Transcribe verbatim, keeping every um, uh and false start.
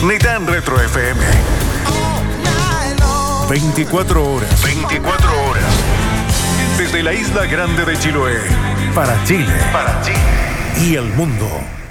ni tan retro F M. veinticuatro horas. veinticuatro horas. Desde la isla grande de Chiloé. Para Chile. Para Chile. Y el mundo.